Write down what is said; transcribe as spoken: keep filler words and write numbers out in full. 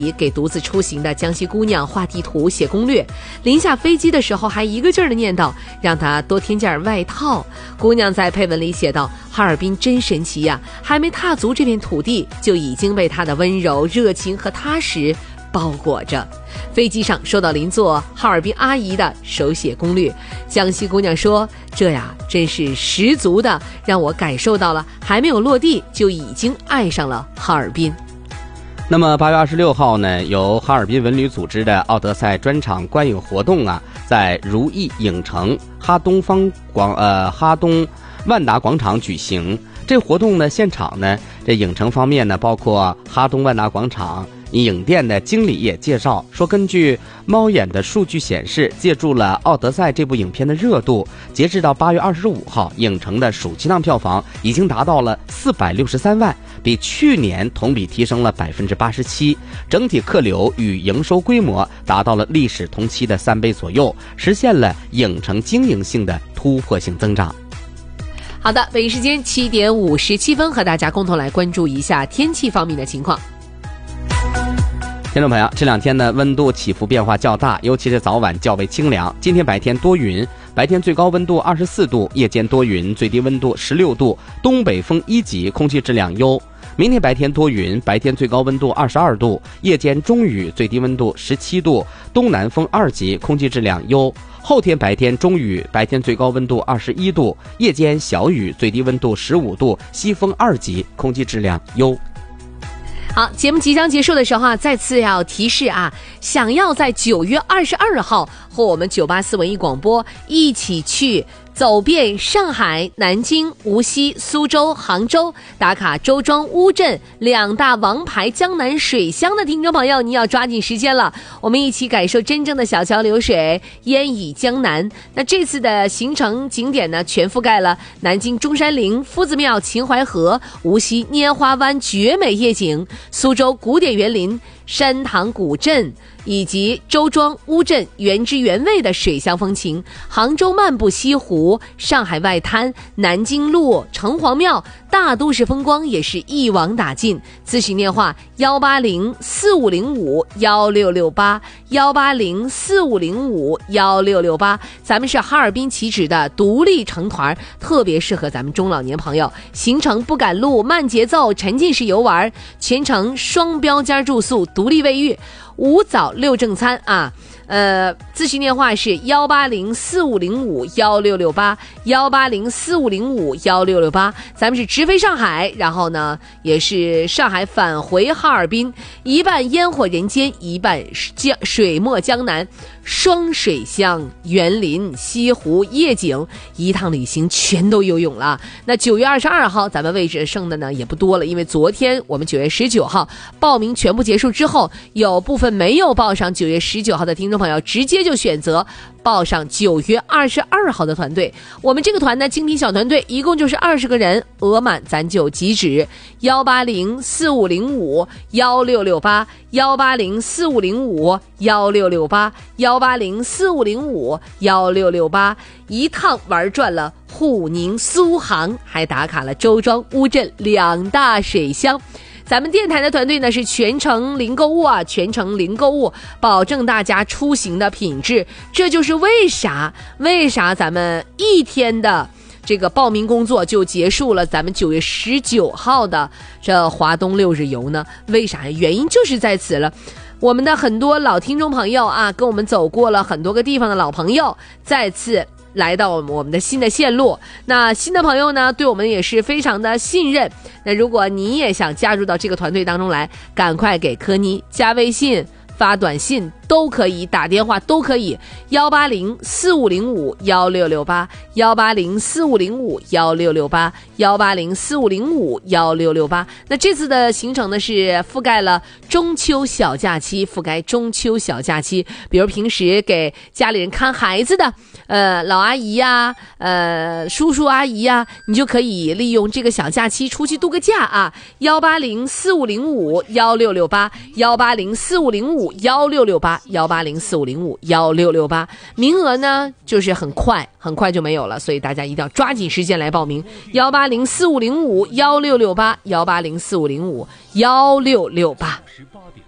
给独自出行的江西姑娘画地图写攻略，临下飞机的时候还一个劲儿的念叨让她多添件外套。姑娘在配文里写道，哈尔滨真神奇呀，还没踏足这片土地就已经被她的温柔热情和踏实包裹着。飞机上收到邻座哈尔滨阿姨的手写攻略，江西姑娘说，这呀真是十足的让我感受到了还没有落地就已经爱上了哈尔滨。 那么八月二十六号呢，由哈尔滨文旅组织的奥德赛专场观影活动啊，在如意影城哈东方广呃哈东万达广场举行。这活动呢，现场呢，这影城方面呢，包括哈东万达广场影店的经理也介绍说，根据猫眼的数据显示，借助了《奥德赛》这部影片的热度，截至到八月二十五号，影城的暑期档票房已经达到了四百六十三万，比去年同比提升了百分之八十七，整体客流与营收规模达到了历史同期的三倍左右，实现了影城经营性的突破性增长。 好的，北京时间七点五十七分，和大家共同来关注一下天气方面的情况。 听众朋友，这两天呢，温度起伏变化较大，尤其是早晚较为清凉。今天白天多云，白天最高温度二十四度，夜间多云，最低温度十六度，东北风一级，空气质量优。明天白天多云，白天最高温度二十二度，夜间中雨，最低温度十七度，东南风二级，空气质量优。后天白天中雨，白天最高温度二十一度，夜间小雨，最低温度十五度，西风二级，空气质量优。 好，节目即将结束的时候啊，再次要提示啊，想要在九月二十二号和我们九八四文艺广播一起去走遍上海、南京、无锡、苏州、杭州，打卡周庄、乌镇两大王牌江南水乡的听众朋友，你要抓紧时间了，我们一起感受真正的小桥流水，烟雨江南。那这次的行程景点呢，全覆盖了南京中山陵、夫子庙、秦淮河，无锡拈花湾绝美夜景，苏州古典园林、山塘古镇，以及周庄、乌镇原汁原味的水乡风情，杭州漫步西湖，上海外滩、南京路、城隍庙，大都市风光也是一网打尽。咨询电话幺八零四五零五幺六六八幺八零四五零五幺六六八。咱们是哈尔滨起止的独立成团，特别适合咱们中老年朋友。行程不赶路，慢节奏，沉浸式游玩，全程双标间住宿，独立卫浴，五早六正餐啊。呃，咨询电话是幺八零四五零五幺六六八幺八零四五零五幺六六八。咱们是直飞上海，然后呢，也是上海返回哈尔滨，一半烟火人间，一半江水墨江南，双水乡、园林、西湖夜景，一趟旅行全都游泳了。那九月二十二号，咱们位置剩的呢也不多了，因为昨天我们九月十九号报名全部结束之后，有部分没有报上九月十九号的听众朋友，直接就选择报上九月二十二号的团队。我们这个团呢，精品小团队一共就是二十个人，额满咱就即止。幺八零四五零五幺六六八幺八零四五零五幺六六八幺八零四五零五幺六六八。一趟玩转了沪宁苏杭，还打卡了周庄、乌镇两大水乡。咱们电台的团队呢是全程零购物啊，全程零购物，保证大家出行的品质。这就是为啥为啥咱们一天的这个报名工作就结束了，咱们九月十九号的这华东六日游呢？为啥？原因就是在此了。我们的很多老听众朋友啊，跟我们走过了很多个地方的老朋友，再次来到我们的新的线路。那新的朋友呢，对我们也是非常的信任。那如果你也想加入到这个团队当中来，赶快给科妮加微信、发短信都可以，打电话都可以。幺八零四五零五幺六六八幺八零四五零五幺六六八幺八零四五零五幺六六八。那这次的行程呢是覆盖了中秋小假期，覆盖中秋小假期，比如平时给家里人看孩子的呃老阿姨呀、呃叔叔阿姨呀，你就可以利用这个小假期出去度个假啊。幺八零四五零五幺六六八幺八零四五零五幺六六八幺八零四五零五幺六六八。名额呢就是很快很快就没有了，所以大家一定要抓紧时间来报名。幺八零四五零五幺六六八幺八零四五零五幺六六八。十八点